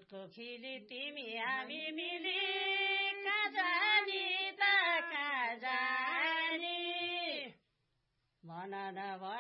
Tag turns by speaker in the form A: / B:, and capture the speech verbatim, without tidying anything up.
A: दुधको खिली तिमी हामी मिली कहाँ जानी त कहाँ जानी भन न